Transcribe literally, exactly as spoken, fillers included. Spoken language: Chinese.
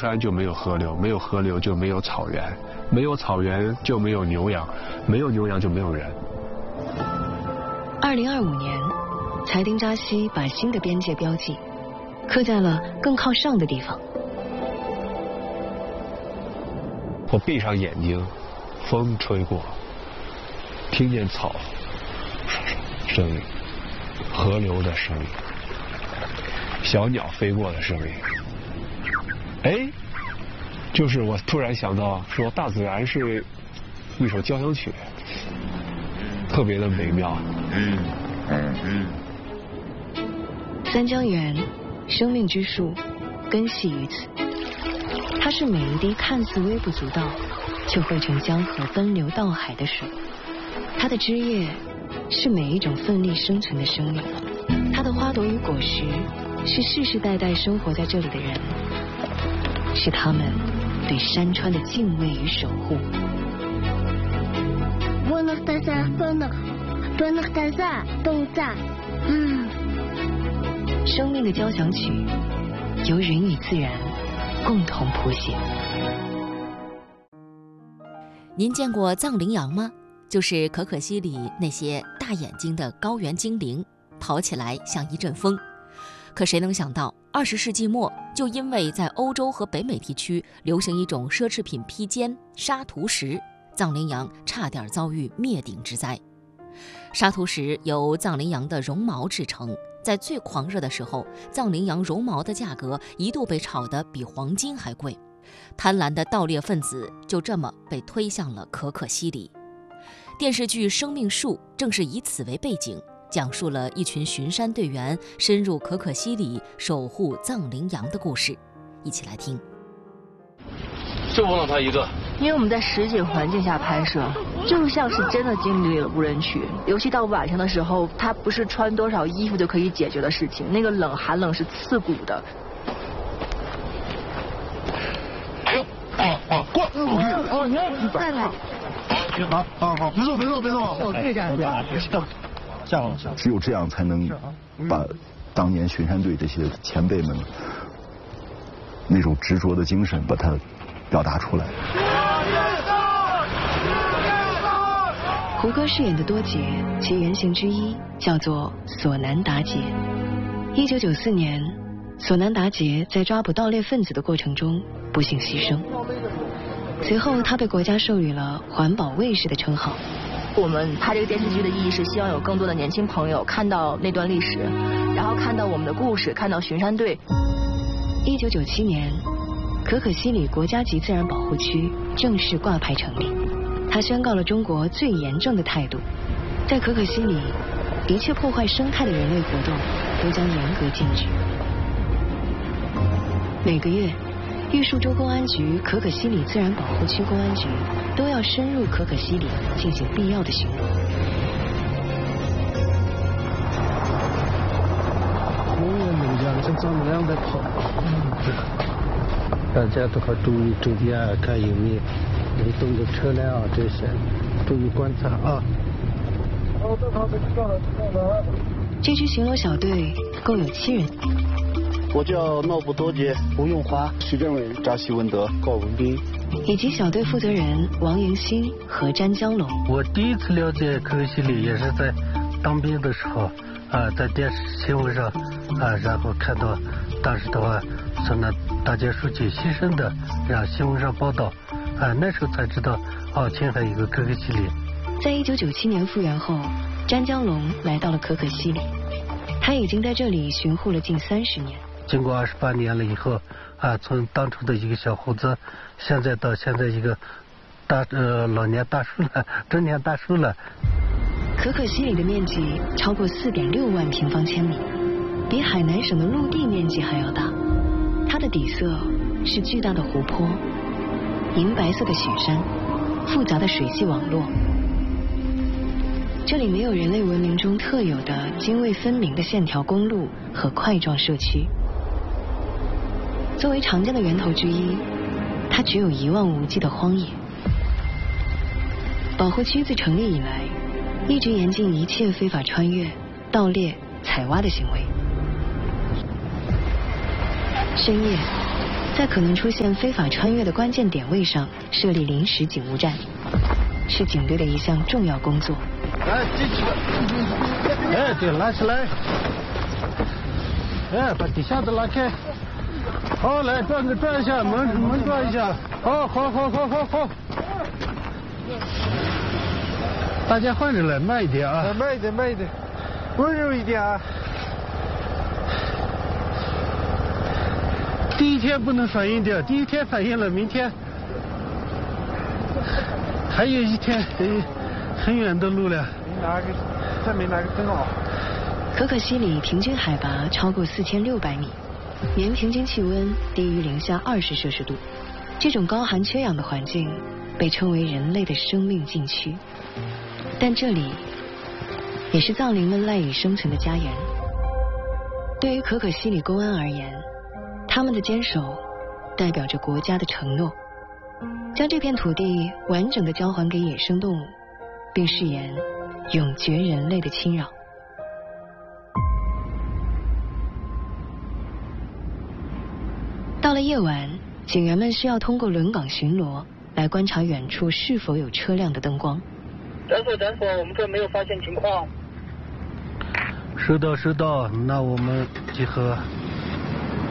川就没有河流，没有河流就没有草原，没有草原就没有牛羊，没有牛羊就没有人。 二零二五年，裁丁扎西把新的边界标记刻在了更靠上的地方。 我闭上眼睛，风吹过，听见草声音，河流的声音，小鸟飞过的声音。哎，就是我突然想到，说大自然是一首交响曲，特别的美妙。嗯嗯嗯。 三江源，生命之树，根系于此。它是每一滴看似微不足道，却汇成江河奔流到海的水。它的枝叶是每一种奋力生存的生命，它的花朵与果实是世世代代生活在这里的人，是他们对山川的敬畏与守护。嗯，生命的交响曲由人与自然共同谱写。 您见过藏羚羊吗？就是可可西里那些大眼睛的高原精灵，跑起来像一阵风。可谁能想到，二十世纪末，就因为在欧洲和北美地区流行一种奢侈品披肩沙图石，藏羚羊差点遭遇灭顶之灾。沙图石由藏羚羊的绒毛制成，在最狂热的时候，藏羚羊绒毛的价格一度被炒得比黄金还贵。贪婪的盗猎分子就这么被推向了可可西里。电视剧《生命树》正是以此为背景，讲述了一群巡山队员深入可可西里守护藏羚羊的故事。一起来听。 就忘了他一个， 因为我们在实景环境下拍摄，就像是真的经历了无人区。尤其到晚上的时候，它不是穿多少衣服就可以解决的事情，那个冷寒冷是刺骨的。 哎呦，啊啊，过， 哦，你再来。 好好好，别动别动别动， 我可以这样下， 下往下。 只有这样才能把当年巡山队这些前辈们那种执着的精神把它表达出来。 胡歌饰演的多杰，其原型之一叫做索南达杰。一九九四年，索南达杰在抓捕盗猎分子的过程中不幸牺牲。随后，他被国家授予了环保卫士的称号。 我们拍这个电视剧的意义是希望有更多的年轻朋友看到那段历史，然后看到我们的故事，看到巡山队。 一九九七年，可可西里国家级自然保护区正式挂牌成立，它宣告了中国最严正的态度，在可可西里，一切破坏生态的人类活动都将严格禁止。每个月，玉树州公安局可可西里自然保护区公安局都要深入可可西里进行必要的巡逻。 藏羚羊在跑，大家都要注意注意啊，看有没有流动的车辆啊，这些注意观察啊。 这支巡逻小队共有七人。 我叫诺布多杰、吴永华、徐政委、扎西文德、高文斌， 以及小队负责人王迎新和詹江龙。 我第一次了解可可西里也是在当兵的时候啊，在电视新闻上啊，然后看到当时的话说呢，大家书记牺牲的，让新闻上报道啊，那时候才知道哦，前还有一个可可西里。 在一九九七年复原后，詹江龙来到了可可西里，他已经在这里巡护了近三十年。 经过二十八年了以后啊，从当初的一个小伙子，现在到现在一个大呃老年大叔了，中年大叔了。 可可西里的面积超过四点六万平方千米，比海南省的陆地面积还要大。它的底色是巨大的湖泊，银白色的雪山，复杂的水系网络。这里没有人类文明中特有的泾渭分明的线条公路和块状社区。作为长江的源头之一，它只有一望无际的荒野。保护区自成立以来，一直严禁一切非法穿越、盗猎、采挖的行为。深夜， 在可能出现非法穿越的关键点位上设立临时警务站，是警队的一项重要工作。 来，进去吧。哎，对，拉起来。哎，把底下的拉开。好，来转个转一下，门门转一下。好，好，好，好，好，好。大家换着来，慢一点啊。 慢一点，慢一点，温柔一点啊。 第一天不能反应掉，第一天反应了，明天还有一天，很远的路了。 你拿个，再没拿个灯哦。 可可西里平均海拔超过四千六百米，年平均气温低于零下二十摄氏度。这种高寒缺氧的环境被称为人类的生命禁区，但这里也是藏羚们赖以生存的家园。对于可可西里公安而言，他们的坚守代表着国家的承诺，将这片土地完整的交还给野生动物，并誓言永绝人类的侵扰。到了夜晚，警员们需要通过轮岗巡逻来观察远处是否有车辆的灯光。 诊所诊所，我们这没有发现情况。 收到收到，那我们集合。